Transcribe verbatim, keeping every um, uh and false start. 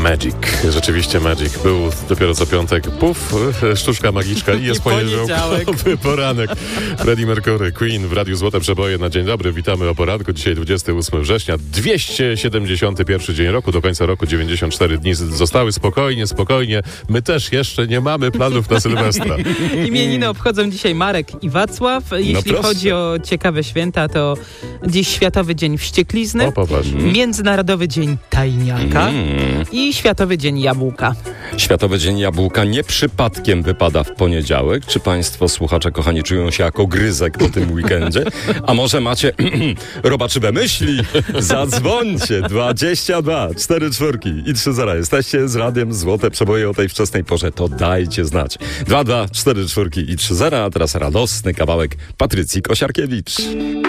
Magic. Rzeczywiście Magic. Był dopiero co piątek. Puf, sztuczka magiczka i jest poniedziałkowy poranek. Freddie Mercury, Queen w Radiu Złote Przeboje na dzień dobry. Witamy o poranku. Dzisiaj dwudziestego ósmego września. dwieście siedemdziesiąty pierwszy dzień roku. Do końca roku dziewięćdziesiąt cztery dni zostały. Spokojnie, spokojnie. My też jeszcze nie mamy planów na Sylwestra. Imieniny obchodzą dzisiaj Marek i Wacław. Jeśli no chodzi o ciekawe święta, to dziś Światowy Dzień Wścieklizny, o, popatrz. Międzynarodowy Dzień Tajniaka mm. i Światowy Dzień Jabłka. Światowy Dzień Jabłka nie przypadkiem wypada w poniedziałek. Czy państwo, słuchacze kochani, czują się jako gryzek po tym weekendzie? A może macie robaczywe myśli? Zadzwońcie. dwadzieścia dwa cztery czwórki i trzy zera. Jesteście z Radiem Złote Przeboje o tej wczesnej porze. To dajcie znać. dwa dwa cztery czwórki i trzy zera. A teraz radosny kawałek Patrycji Kosiarkiewicz.